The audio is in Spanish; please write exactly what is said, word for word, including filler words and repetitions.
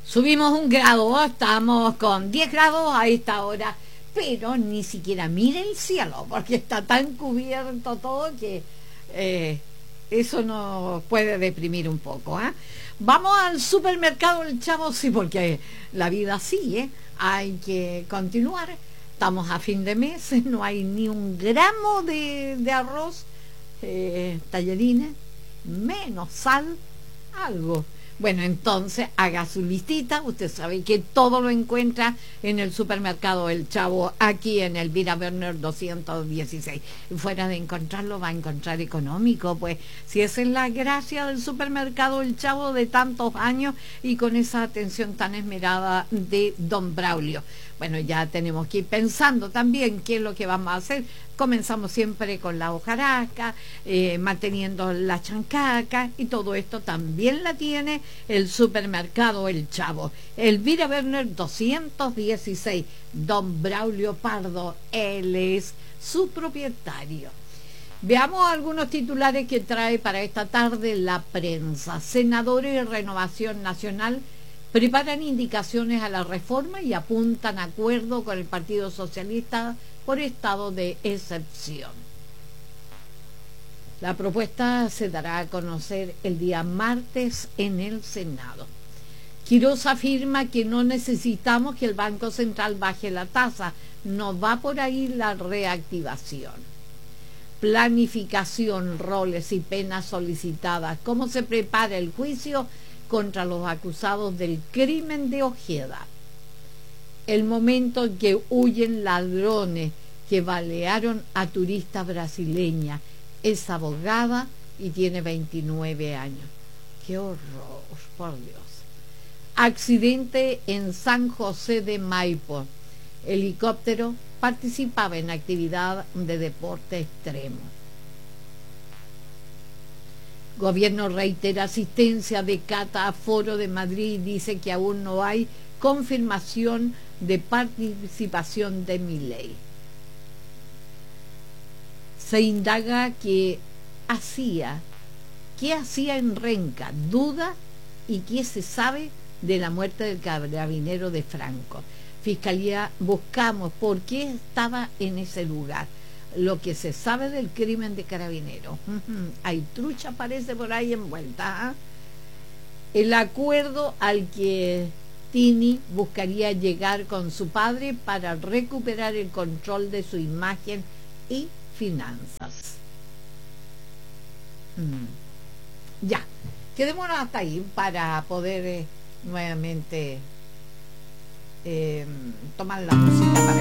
Subimos un grado, estamos con diez grados a esta hora, pero ni siquiera mire el cielo, porque está tan cubierto todo que eh, eso nos puede deprimir un poco, ¿eh? Vamos al supermercado El Chavo, sí, porque la vida sigue, hay que continuar. Estamos a fin de mes, no hay ni un gramo de, de arroz, eh, tallarines, menos sal, algo. Bueno, entonces haga su listita. Usted sabe que todo lo encuentra en el supermercado El Chavo, aquí en Elvira Werner doscientos dieciséis. Fuera de encontrarlo, va a encontrar económico, pues si esa es la gracia del supermercado El Chavo de tantos años y con esa atención tan esmerada de don Braulio. Bueno, ya tenemos que ir pensando también qué es lo que vamos a hacer. Comenzamos siempre con la hojarasca, eh, manteniendo la chancaca, y todo esto también la tiene el supermercado El Chavo. Elvira Werner doscientos dieciséis, don Braulio Pardo, él es su propietario. Veamos algunos titulares que trae para esta tarde la prensa. Senadores y Renovación Nacional preparan indicaciones a la reforma y apuntan a acuerdo con el Partido Socialista por estado de excepción. La propuesta se dará a conocer el día martes en el Senado. Quirós afirma que no necesitamos que el Banco Central baje la tasa, no va por ahí la reactivación. Planificación, roles y penas solicitadas. ¿Cómo se prepara el juicio contra los acusados del crimen de Ojeda? El momento en que huyen ladrones que balearon a turista brasileña. Es abogada y tiene veintinueve años. ¡Qué horror, por Dios! Accidente en San José de Maipo. Helicóptero participaba en actividad de deporte extremo. Gobierno reitera asistencia de Cata a Foro de Madrid y dice que aún no hay confirmación de participación de Milei. Se indaga qué hacía, qué hacía en Renca, duda, y qué se sabe de la muerte del carabinero de Franco. Fiscalía, buscamos por qué estaba en ese lugar. Lo que se sabe del crimen de Carabineros. Uh-huh. Hay trucha, parece, por ahí envuelta. ¿eh? El acuerdo al que Tini buscaría llegar con su padre para recuperar el control de su imagen y finanzas. Mm. Ya, quedémonos hasta ahí para poder eh, nuevamente eh, tomar la música para